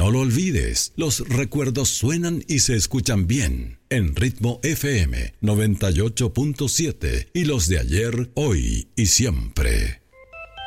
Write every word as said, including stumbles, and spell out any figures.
no lo olvides, los recuerdos suenan y se escuchan bien en Ritmo F M noventa y ocho punto siete y los de ayer, hoy y siempre.